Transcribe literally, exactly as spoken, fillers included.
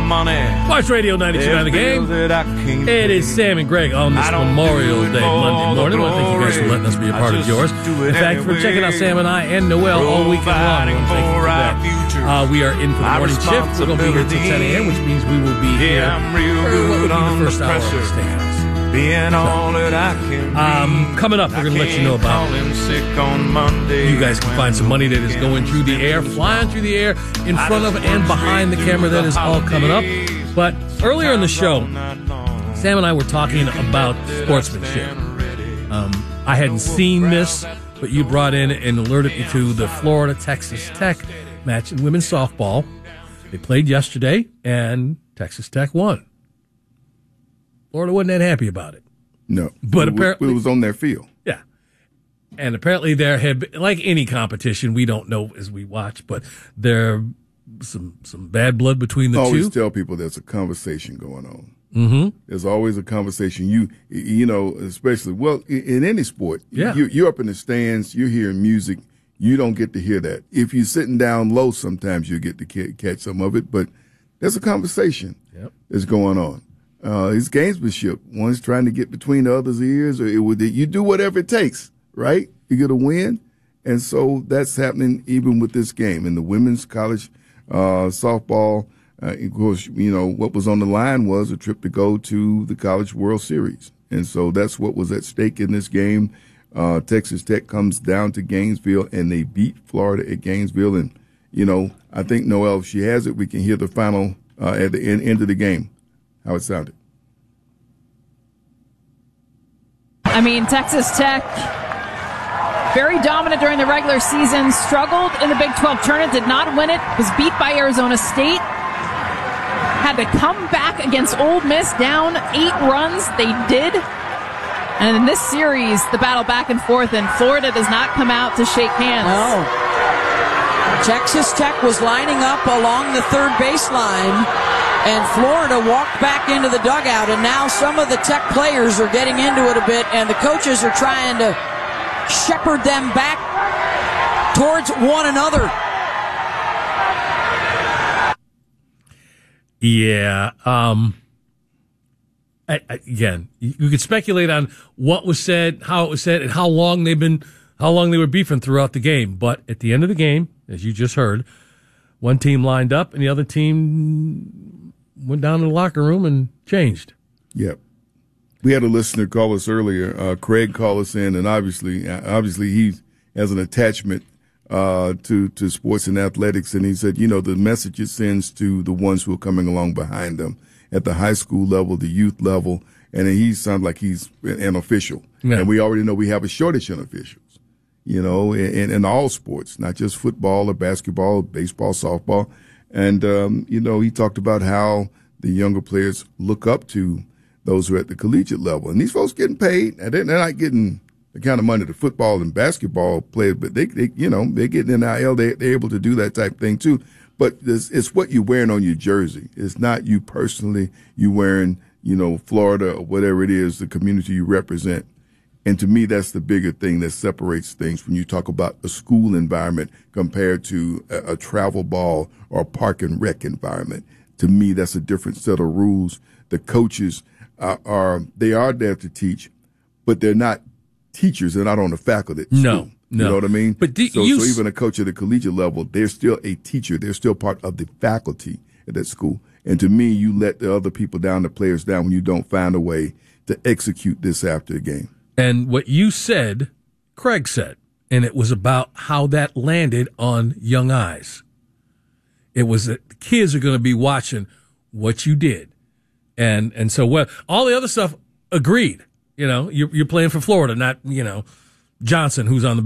money. Sports Radio ninety-two point nine The Game. It is Sam and Greg on this Memorial Day Monday morning. I want to thank you guys for letting us be a part of yours. In fact, for checking out Sam and I and Noel all weekend long. I want to thank you for that. Uh, we are in for the morning shift. We're going to be here until ten a.m., which means we will be here for what would be the first hour of the Steakhouse. Being all that I can um, coming up, we're going to let you know about you guys can find some money that is going through the air, flying through the air, in front of and behind the camera. That is all coming up. But earlier in the show, Sam and I were talking about sportsmanship. Um, I hadn't seen this, but you brought in and alerted me to the Florida-Texas Tech match in women's softball. They played yesterday, and Texas Tech won. Florida wasn't that happy about it. No. But it, apparently it was on their field. Yeah. And apparently there had been, like any competition, we don't know as we watch, but there some some bad blood between the I always two. tell people there's a conversation going on. Mm-hmm. There's always a conversation. You you know, especially, well, in any sport, yeah. you, you're up in the stands, you're hearing music, you don't get to hear that. If you're sitting down low, sometimes you get to catch some of it, but there's a conversation yep. that's going on. Uh, it's gamesmanship. One's trying to get between the other's ears, or it would, you do whatever it takes, right? You get a win. And so that's happening even with this game. In the women's college uh, softball, uh, of course, you know, what was on the line was a trip to go to the College World Series. And so that's what was at stake in this game. Uh, Texas Tech comes down to Gainesville, and they beat Florida at Gainesville. And, you know, I think, Noel, if she has it, we can hear the final uh, at the end, end of the game. How it sounded. I mean, Texas Tech, very dominant during the regular season, struggled in the Big twelve tournament, did not win it, was beat by Arizona State, had to come back against Ole Miss, down eight runs. They did. And in this series, the battle back and forth, and Florida does not come out to shake hands. No. Texas Tech was lining up along the third baseline, and Florida walked back into the dugout, and now some of the Tech players are getting into it a bit, and the coaches are trying to shepherd them back towards one another. Yeah. Um, I, I, again, you, you could speculate on what was said, how it was said, and how long they've been, how long they were beefing throughout the game. But at the end of the game, as you just heard, one team lined up, and the other team went down to the locker room and changed. Yep. We had a listener call us earlier. Uh, Craig called us in, and obviously, obviously he has an attachment uh, to to sports and athletics, and he said, you know, the message it sends to the ones who are coming along behind them at the high school level, the youth level, and he sounds like he's an official. Yeah. And we already know we have a shortage in officials, you know, in, in all sports, not just football or basketball, or baseball, softball. And, um, you know, he talked about how the younger players look up to those who are at the collegiate level. And these folks getting paid, and they're not getting the kind of money the football and basketball players, but they, they you know, they're getting N I L. They, they're able to do that type of thing too. But it's, it's what you're wearing on your jersey. It's not you personally, you wearing, you know, Florida or whatever it is, the community you represent. And to me, that's the bigger thing that separates things when you talk about a school environment compared to a, a travel ball or a park and rec environment. To me, that's a different set of rules. The coaches are, are they are there to teach, but they're not teachers. They're not on the faculty. At no, school. no. You know what I mean? But do, so, you so even a coach at the collegiate level, they're still a teacher. They're still part of the faculty at that school. And to me, you let the other people down, the players down, when you don't find a way to execute this after the game. And what you said, Craig said, and it was about how that landed on young eyes. It was that the kids are going to be watching what you did. And and so what all the other stuff agreed. You know, you're, you're playing for Florida, not, you know, Johnson, who's on the